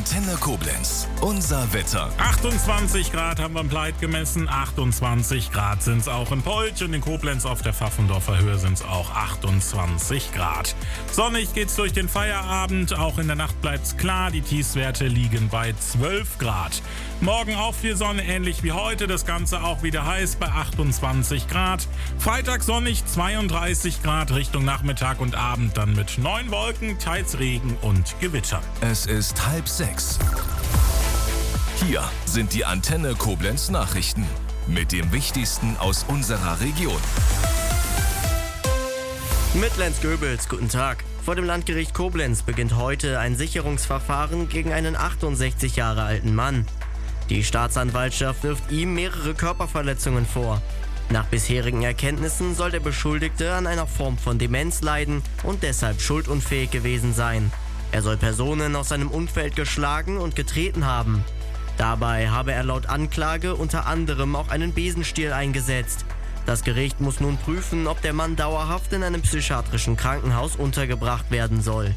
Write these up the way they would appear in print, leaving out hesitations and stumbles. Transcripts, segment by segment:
Antenne Koblenz. Unser Wetter. 28 Grad haben wir im Pleit gemessen, 28 Grad sind es auch in Polch und in Koblenz auf der Pfaffendorfer Höhe sind es auch 28 Grad. Sonnig geht's durch den Feierabend, auch in der Nacht bleibt's klar, die Tiefstwerte liegen bei 12 Grad. Morgen auch viel Sonne, ähnlich wie heute, das Ganze auch wieder heiß bei 28 Grad. Freitag sonnig, 32 Grad, Richtung Nachmittag und Abend dann mit 9 Wolken, teils Regen und Gewitter. Es ist 5:30. Hier sind die Antenne Koblenz Nachrichten mit dem Wichtigsten aus unserer Region. Mit Lenz Goebels, guten Tag. Vor dem Landgericht Koblenz beginnt heute ein Sicherungsverfahren gegen einen 68 Jahre alten Mann. Die Staatsanwaltschaft wirft ihm mehrere Körperverletzungen vor. Nach bisherigen Erkenntnissen soll der Beschuldigte an einer Form von Demenz leiden und deshalb schuldunfähig gewesen sein. Er soll Personen aus seinem Umfeld geschlagen und getreten haben. Dabei habe er laut Anklage unter anderem auch einen Besenstiel eingesetzt. Das Gericht muss nun prüfen, ob der Mann dauerhaft in einem psychiatrischen Krankenhaus untergebracht werden soll.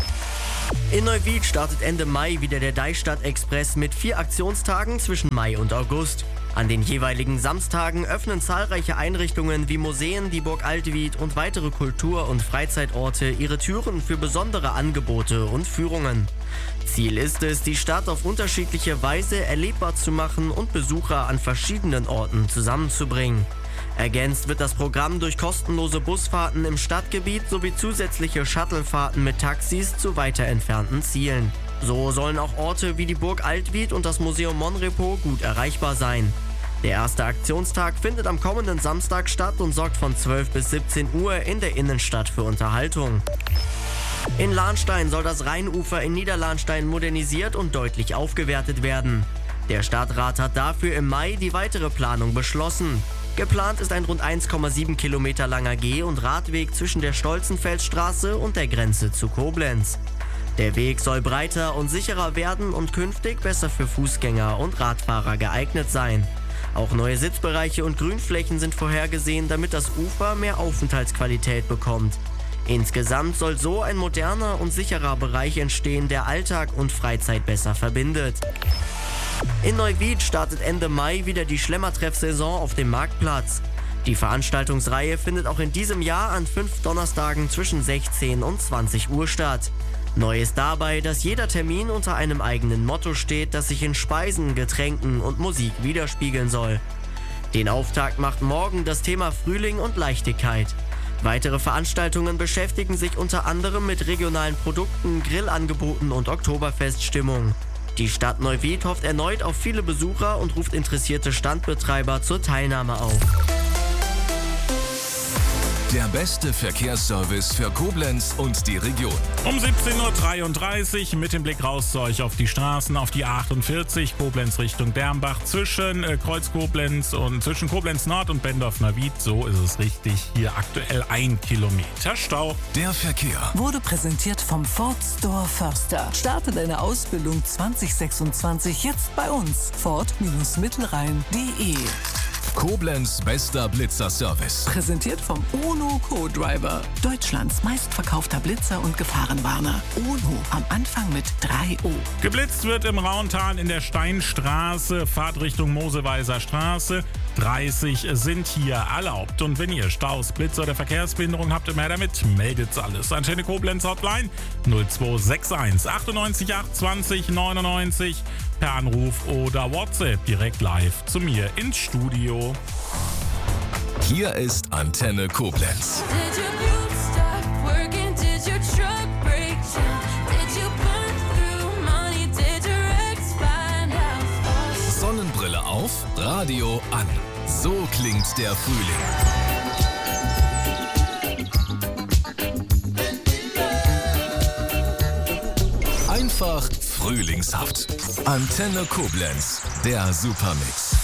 In Neuwied startet Ende Mai wieder der Deichstadt-Express mit 4 Aktionstagen zwischen Mai und August. An den jeweiligen Samstagen öffnen zahlreiche Einrichtungen wie Museen, die Burg Altwied und weitere Kultur- und Freizeitorte ihre Türen für besondere Angebote und Führungen. Ziel ist es, die Stadt auf unterschiedliche Weise erlebbar zu machen und Besucher an verschiedenen Orten zusammenzubringen. Ergänzt wird das Programm durch kostenlose Busfahrten im Stadtgebiet sowie zusätzliche Shuttlefahrten mit Taxis zu weiter entfernten Zielen. So sollen auch Orte wie die Burg Altwied und das Museum Monrepo gut erreichbar sein. Der erste Aktionstag findet am kommenden Samstag statt und sorgt von 12 bis 17 Uhr in der Innenstadt für Unterhaltung. In Lahnstein soll das Rheinufer in Niederlahnstein modernisiert und deutlich aufgewertet werden. Der Stadtrat hat dafür im Mai die weitere Planung beschlossen. Geplant ist ein rund 1,7 Kilometer langer Geh- und Radweg zwischen der Stolzenfelsstraße und der Grenze zu Koblenz. Der Weg soll breiter und sicherer werden und künftig besser für Fußgänger und Radfahrer geeignet sein. Auch neue Sitzbereiche und Grünflächen sind vorhergesehen, damit das Ufer mehr Aufenthaltsqualität bekommt. Insgesamt soll so ein moderner und sicherer Bereich entstehen, der Alltag und Freizeit besser verbindet. In Neuwied startet Ende Mai wieder die Schlemmertreff-Saison auf dem Marktplatz. Die Veranstaltungsreihe findet auch in diesem Jahr an 5 Donnerstagen zwischen 16 und 20 Uhr statt. Neu ist dabei, dass jeder Termin unter einem eigenen Motto steht, das sich in Speisen, Getränken und Musik widerspiegeln soll. Den Auftakt macht morgen das Thema Frühling und Leichtigkeit. Weitere Veranstaltungen beschäftigen sich unter anderem mit regionalen Produkten, Grillangeboten und Oktoberfeststimmung. Die Stadt Neuwied hofft erneut auf viele Besucher und ruft interessierte Standbetreiber zur Teilnahme auf. Der beste Verkehrsservice für Koblenz und die Region. Um 17.33 Uhr mit dem Blick raus zu euch auf die Straßen, auf die 48, Koblenz Richtung Dermbach, zwischen Kreuz Koblenz und zwischen Koblenz Nord und Bendorf-Neuwied. So ist es richtig. Hier aktuell 1 Kilometer Stau. Der Verkehr wurde präsentiert vom Ford Store Förster. Starte deine Ausbildung 2026 jetzt bei uns. Ford-Mittelrhein.de. Koblenz bester Blitzer-Service. Präsentiert vom UNO Co-Driver. Deutschlands meistverkaufter Blitzer und Gefahrenwarner. UNO am Anfang mit 3O. Geblitzt wird im Rauntal in der Steinstraße, Fahrt Richtung Moseweiser Straße. 30 sind hier erlaubt. Und wenn ihr Staus, Blitzer oder Verkehrsbehinderung habt, immer damit, meldet alles. Antenne Koblenz Hotline 0261 98 820 99 per Anruf oder WhatsApp direkt live zu mir ins Studio. Hier ist Antenne Koblenz. Sonnenbrille auf, Radio an. So klingt der Frühling. Einfach frühlingshaft. Antenne Koblenz, der Supermix.